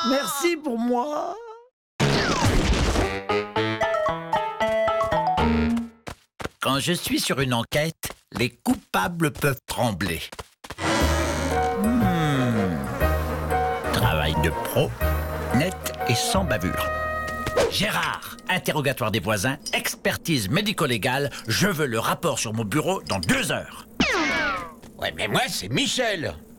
Merci pour moi. Quand je suis sur une enquête, les coupables peuvent trembler. Travail de pro, net et sans bavure. Gérard, interrogatoire des voisins, expertise médico-légale, je veux le rapport sur mon bureau dans 2 heures. Ouais, mais moi, c'est Michel.